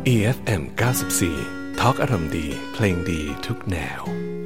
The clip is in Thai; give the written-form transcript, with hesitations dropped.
EFM 94 ทอล์กอารมณ์ดีเพลงดีทุกแนว